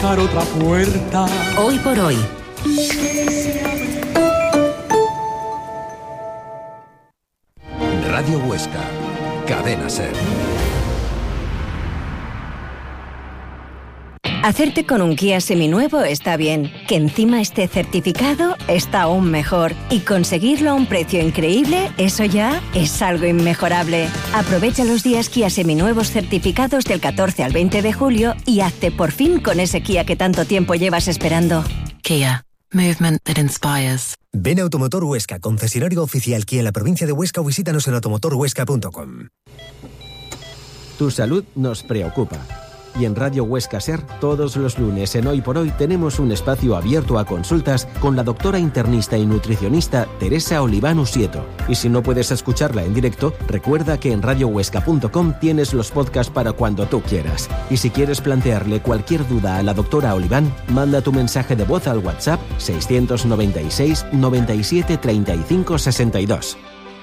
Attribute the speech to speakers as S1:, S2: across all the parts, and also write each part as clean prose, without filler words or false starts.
S1: buscar otra puerta.
S2: Hoy por hoy.
S3: Radio Huesca, Cadena SER.
S2: Hacerte con un Kia seminuevo está bien, que encima esté certificado está aún mejor, y conseguirlo a un precio increíble, eso ya es algo inmejorable. Aprovecha los días Kia seminuevos certificados del 14 al 20 de julio y hazte por fin con ese Kia que tanto tiempo llevas esperando.
S4: Kia, movement that inspires.
S5: Ven a Automotor Huesca, concesionario oficial Kia en la provincia de Huesca, o visítanos en automotorhuesca.com.
S6: Tu salud nos preocupa. Y en Radio Huesca SER, todos los lunes en Hoy por Hoy tenemos un espacio abierto a consultas con la doctora internista y nutricionista Teresa Oliván Usieto. Y si no puedes escucharla en directo, recuerda que en radiohuesca.com tienes los podcasts para cuando tú quieras. Y si quieres plantearle cualquier duda a la doctora Oliván, manda tu mensaje de voz al WhatsApp 696 97 35 62.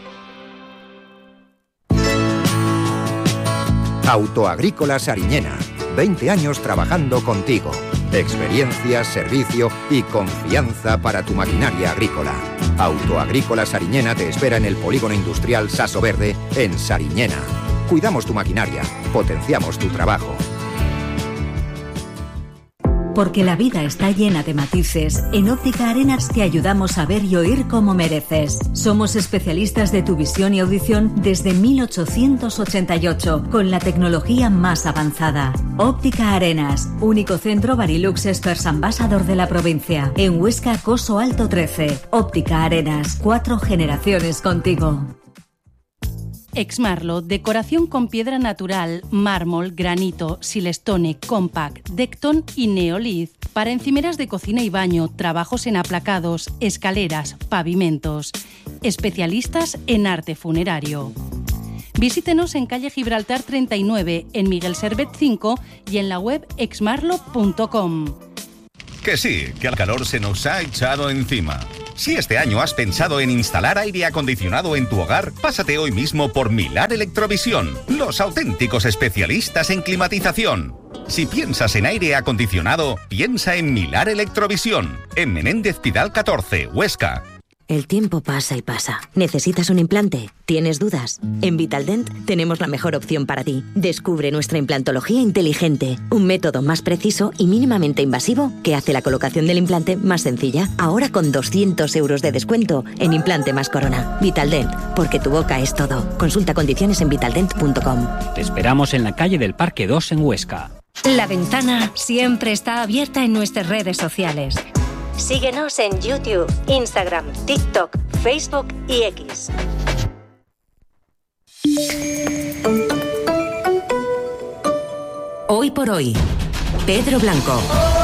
S7: Autoagrícola Sariñena. 20 años trabajando contigo. Experiencia, servicio y confianza para tu maquinaria agrícola. Autoagrícola Sariñena te espera en el Polígono Industrial Saso Verde, en Sariñena. Cuidamos tu maquinaria, potenciamos tu trabajo.
S8: Porque la vida está llena de matices, en Óptica Arenas te ayudamos a ver y oír como mereces. Somos especialistas de tu visión y audición desde 1888, con la tecnología más avanzada. Óptica Arenas, único centro Varilux Experts Ambassador de la provincia. En Huesca, Coso Alto 13. Óptica Arenas, 4 generaciones contigo.
S9: Exmarlo, decoración con piedra natural, mármol, granito, silestone, compact, Decton y Neolith. Para encimeras de cocina y baño, trabajos en aplacados, escaleras, pavimentos. Especialistas en arte funerario. Visítenos en calle Gibraltar 39, en Miguel Servet 5 y en la web exmarlo.com.
S10: Que sí, que el calor se nos ha echado encima. Si este año has pensado en instalar aire acondicionado en tu hogar, pásate hoy mismo por Milar Electrovisión, los auténticos especialistas en climatización. Si piensas en aire acondicionado, piensa en Milar Electrovisión, en Menéndez Pidal 14, Huesca.
S11: El tiempo pasa y pasa. ¿Necesitas un implante? ¿Tienes dudas? En Vitaldent tenemos la mejor opción para ti. Descubre nuestra implantología inteligente, un método más preciso y mínimamente invasivo que hace la colocación del implante más sencilla. Ahora con 200 euros de descuento en implante más corona. Vitaldent, porque tu boca es todo. Consulta condiciones en vitaldent.com.
S12: Te esperamos en la calle del Parque 2 en Huesca.
S13: La ventana siempre está abierta en nuestras redes sociales. Síguenos en YouTube, Instagram, TikTok, Facebook y X.
S2: Hoy por hoy, Pedro Blanco.